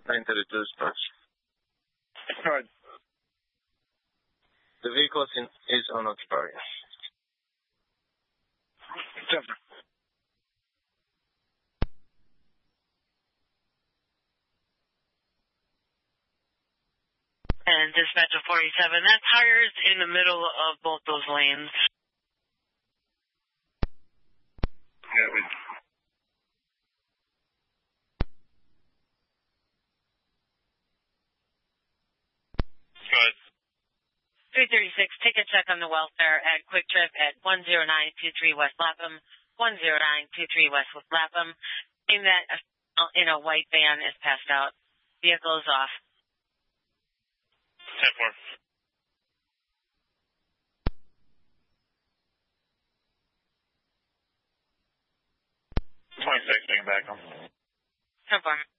932 dispatch. Good. The vehicle is unoccupied. Different. And dispatch of 47, that tire's in the middle of both those lanes. Yeah, Good. 336, take a check on the welfare at Quick Trip at 10923 West Lapham, 10923 West Lapham. Seeing that in a white van is passed out. Vehicle is off. 10-4. 26, taking back home. 10-4.